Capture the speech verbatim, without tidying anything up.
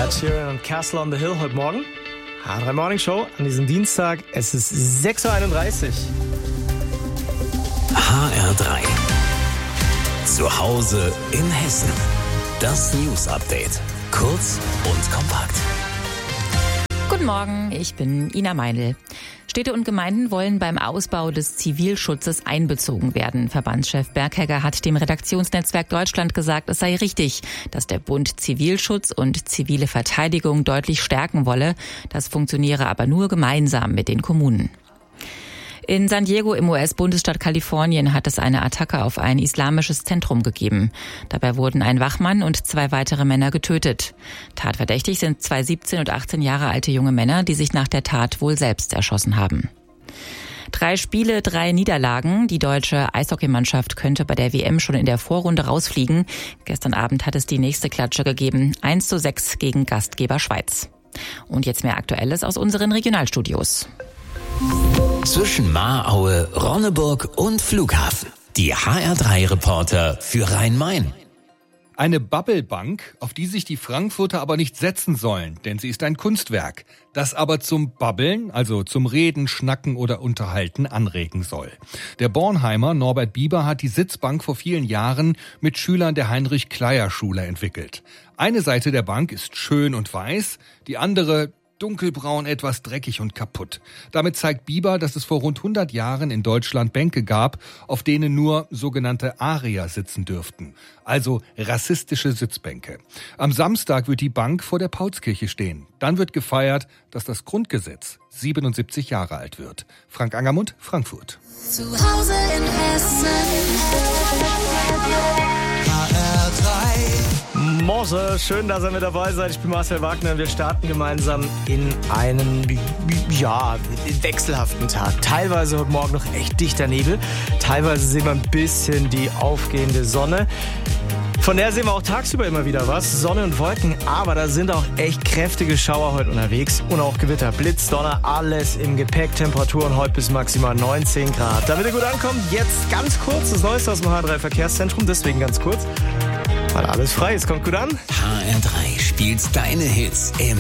Ed Sheeran und Castle on the Hill heute Morgen. H drei Morning Show an diesem Dienstag. Es ist sechs Uhr einunddreißig. H R drei. Zu Hause in Hessen. Das News Update. Kurz und kompakt. Guten Morgen, ich bin Ina Meinl. Städte und Gemeinden wollen beim Ausbau des Zivilschutzes einbezogen werden. Verbandschef Berghegger hat dem Redaktionsnetzwerk Deutschland gesagt, es sei richtig, dass der Bund Zivilschutz und zivile Verteidigung deutlich stärken wolle. Das funktioniere aber nur gemeinsam mit den Kommunen. In San Diego im U S-Bundesstaat Kalifornien hat es eine Attacke auf ein islamisches Zentrum gegeben. Dabei wurden ein Wachmann und zwei weitere Männer getötet. Tatverdächtig sind zwei siebzehn und achtzehn Jahre alte junge Männer, die sich nach der Tat wohl selbst erschossen haben. Drei Spiele, drei Niederlagen. Die deutsche Eishockeymannschaft könnte bei der W M schon in der Vorrunde rausfliegen. Gestern Abend hat es die nächste Klatsche gegeben. eins zu sechs gegen Gastgeber Schweiz. Und jetzt mehr Aktuelles aus unseren Regionalstudios. Zwischen Mahraue, Ronneburg und Flughafen. Die H R drei Reporter für Rhein-Main. Eine Babbelbank, auf die sich die Frankfurter aber nicht setzen sollen, denn sie ist ein Kunstwerk, das aber zum Babbeln, also zum Reden, Schnacken oder Unterhalten anregen soll. Der Bornheimer Norbert Bieber hat die Sitzbank vor vielen Jahren mit Schülern der Heinrich-Kleyer-Schule entwickelt. Eine Seite der Bank ist schön und weiß, die andere dunkelbraun, etwas dreckig und kaputt. Damit zeigt Bieber, dass es vor rund hundert Jahren in Deutschland Bänke gab, auf denen nur sogenannte Arier sitzen dürften, also rassistische Sitzbänke. Am Samstag wird die Bank vor der Paulskirche stehen. Dann wird gefeiert, dass das Grundgesetz siebenundsiebzig Jahre alt wird. Frank Angermund, Frankfurt. Zu Hause in Hessen. H R drei. Morse, schön, dass ihr mit dabei seid. Ich bin Marcel Wagner und wir starten gemeinsam in einen, ja, wechselhaften Tag. Teilweise heute Morgen noch echt dichter Nebel. Teilweise sehen wir ein bisschen die aufgehende Sonne. Von der sehen wir auch tagsüber immer wieder was. Sonne und Wolken, aber da sind auch echt kräftige Schauer heute unterwegs. Und auch Gewitter, Blitz, Donner, alles im Gepäck. Temperaturen heute bis maximal neunzehn Grad. Damit ihr gut ankommt, jetzt ganz kurz das Neueste aus dem H drei Verkehrszentrum. Deswegen ganz kurz, weil alles frei ist. Kommt gut an. H R drei spielt deine Hits im